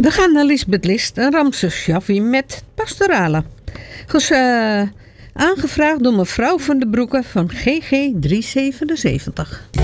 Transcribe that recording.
We gaan naar Lisbeth List en Ramses Shaffi met Pastorale. Aangevraagd door mevrouw van de Broeke van GG 377.